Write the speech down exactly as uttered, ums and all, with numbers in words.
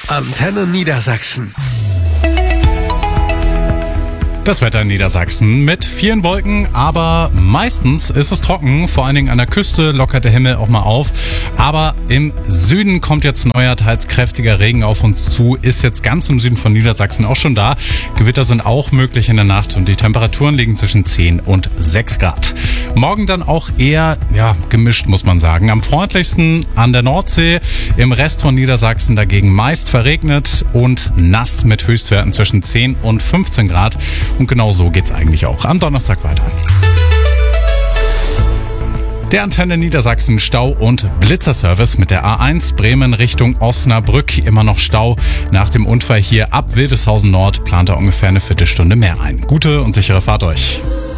Antenne Niedersachsen. Das Wetter in Niedersachsen mit vielen Wolken, aber meistens ist es trocken. Vor allen Dingen an der Küste lockert der Himmel auch mal auf. Aber im Süden kommt jetzt neuer, teils kräftiger Regen auf uns zu. Ist jetzt ganz im Süden von Niedersachsen auch schon da. Gewitter sind auch möglich in der Nacht und die Temperaturen liegen zwischen zehn und sechs Grad. Morgen dann auch eher ja, gemischt, muss man sagen. Am freundlichsten an der Nordsee. Im Rest von Niedersachsen dagegen meist verregnet und nass mit Höchstwerten zwischen zehn und fünfzehn Grad. Und genau so geht's eigentlich auch am Donnerstag weiter. Der Antenne Niedersachsen Stau- und Blitzerservice mit der A eins Bremen Richtung Osnabrück. Immer noch Stau. Nach dem Unfall hier ab Wildeshausen Nord plant er ungefähr eine Viertelstunde mehr ein. Gute und sichere Fahrt euch.